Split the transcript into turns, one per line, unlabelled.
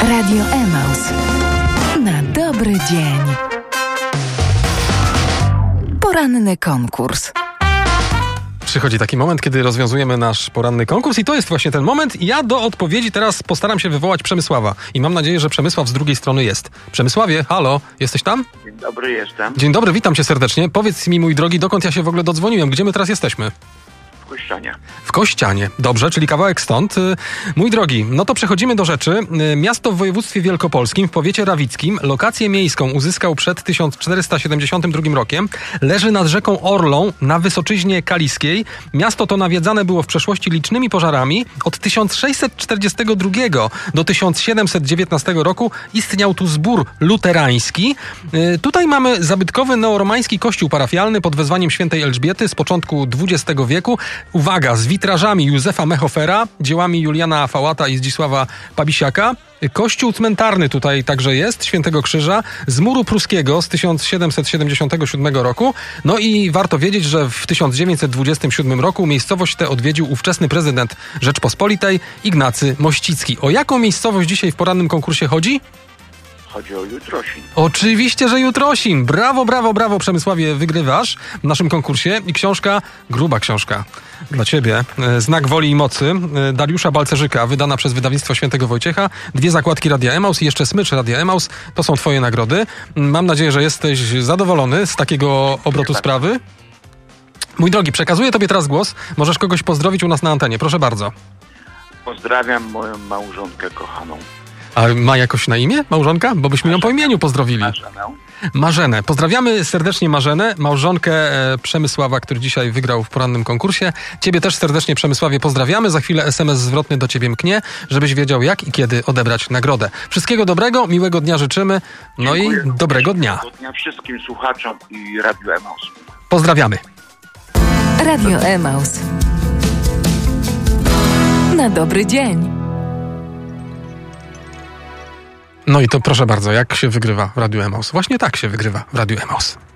Radio Emaus. Na dobry dzień. Poranny konkurs.
Przychodzi taki moment, kiedy rozwiązujemy nasz poranny konkurs i to jest właśnie ten moment. Ja do odpowiedzi teraz postaram się wywołać Przemysława. I mam nadzieję, że Przemysław z drugiej strony jest. Przemysławie, halo, jesteś tam?
Dzień dobry, jestem.
Dzień dobry, witam cię serdecznie. Powiedz mi, mój drogi, dokąd ja się w ogóle dodzwoniłem? Gdzie my teraz jesteśmy?
W Kościanie.
W Kościanie. Dobrze, czyli kawałek stąd. Mój drogi, no to przechodzimy do rzeczy. Miasto w województwie wielkopolskim, w powiecie rawickim, lokację miejską uzyskał przed 1472 rokiem. Leży nad rzeką Orlą na Wysoczyźnie Kaliskiej. Miasto to nawiedzane było w przeszłości licznymi pożarami. Od 1642 do 1719 roku istniał tu zbór luterański. Tutaj mamy zabytkowy neoromański kościół parafialny pod wezwaniem świętej Elżbiety z początku XX wieku. Uwaga, z witrażami Józefa Mechofera, dziełami Juliana Fałata i Zdzisława Pabisiaka. Kościół cmentarny tutaj także jest, Świętego Krzyża, z muru pruskiego z 1777 roku. No i warto wiedzieć, że w 1927 roku miejscowość tę odwiedził ówczesny prezydent Rzeczpospolitej Ignacy Mościcki. O jaką miejscowość dzisiaj w porannym konkursie chodzi?
Chodzi o Jutrosin.
Oczywiście, że Jutrosin. Brawo, brawo, brawo, Przemysławie, wygrywasz w naszym konkursie. I książka, gruba książka dla ciebie, Znak Woli i Mocy, Dariusza Balcerzyka, wydana przez wydawnictwo Świętego Wojciecha. 2 zakładki Radia Emaus i jeszcze smycz Radia Emaus. To są twoje nagrody. Mam nadzieję, że jesteś zadowolony z takiego obrotu sprawy. Mój drogi, przekazuję tobie teraz głos. Możesz kogoś pozdrowić u nas na antenie. Proszę bardzo.
Pozdrawiam moją małżonkę kochaną.
A ma jakoś na imię małżonka? Bo byśmy ją po imieniu pozdrowili. Marzenę. Pozdrawiamy serdecznie Marzenę, małżonkę Przemysława, który dzisiaj wygrał w porannym konkursie. Ciebie też serdecznie, Przemysławie, pozdrawiamy. Za chwilę SMS zwrotny do ciebie mknie, żebyś wiedział, jak i kiedy odebrać nagrodę. Wszystkiego dobrego, miłego dnia życzymy. No
Dziękuję.
I dobrego dnia.
Dobrego dnia wszystkim słuchaczom i Radiu Emaus.
Pozdrawiamy.
Radio Emaus. Na dobry dzień.
No i to proszę bardzo, jak się wygrywa w Radiu Emaus? Właśnie tak się wygrywa w Radiu Emaus.